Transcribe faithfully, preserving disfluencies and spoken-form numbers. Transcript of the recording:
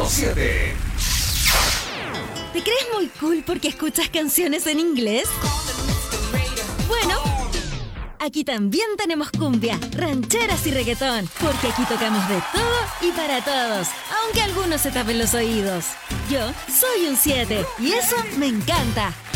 punto siete. ¿Te crees muy cool porque escuchas canciones en inglés? Bueno, aquí también tenemos cumbia, rancheras y reggaetón, porque aquí tocamos de todo y para todos, aunque algunos se tapen los oídos. Yo soy un siete y eso me encanta.